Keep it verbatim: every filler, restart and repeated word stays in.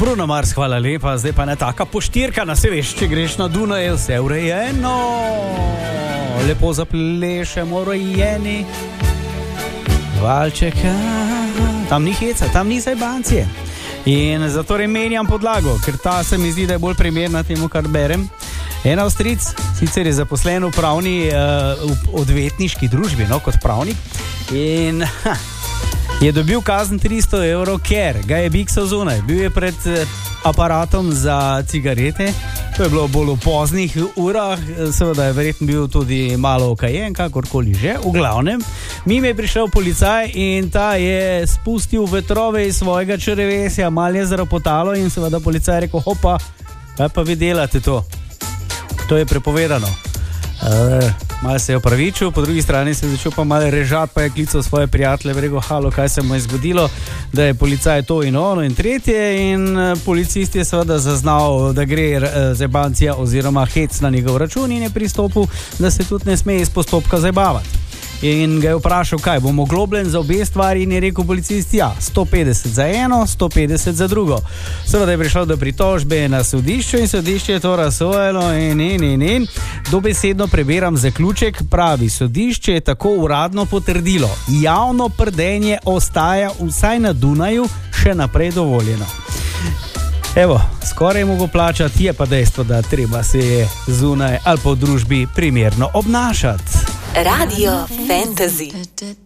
Bruno Mars, hvala lepa, zdaj pa ne taka poštirka, na se veš, če greš na Dunaj, je vse urejeno, lepo zaplešemo urejeni, valček, tam ni heca, tam ni zajbancije in zato menjam podlago, ker ta se mi zdi, da je bolj primerna temu, kar berem. En Avstrijec, sicer je zaposlen v pravni uh, v odvetniški družbi, no, kot pravnik in ha, je dobil kazen tristo evrov, ker ga je biksal zunaj. Bil je pred aparatom za cigarete, to je bilo bolj v poznih urah, seveda je verjetno bil tudi malo okajen, kakorkoli že, v glavnem. Mime je prišel policaj in ta je spustil vetrove iz svojega črevesja, malo je zarapotalo in seveda policaj je rekel, hopa, kaj pa vi delate to? To je prepovedano. Uh, malo se je opravičil, po drugi strani se je začel pa malo režati, pa je klical svoje prijatelje, rekel, halo, kaj se mu je zgodilo, da je policaj to in ono in tretje in policist je seveda zaznal, da gre uh, zajbancija oziroma hec na njegov račun in je pristopil, da se tudi ne sme iz postopka zajbavati. In ga je vprašal, kaj, bomo globljen za obe stvari in je rekel policist, ja, sto petdeset za eno, sto petdeset za drugo. Seveda je prišlo do pritožbe na sodišču in sodišče je to razsojalo in, in, in, in. Dobesedno preberam zaključek, pravi, sodišče je tako uradno potrdilo, javno prdenje ostaja vsaj na Dunaju še naprej dovoljeno. Evo, skoraj mogo plačati, je pa dejstvo, da treba se je zunaj ali pa v družbi primerno obnašati. Radio Fantasy.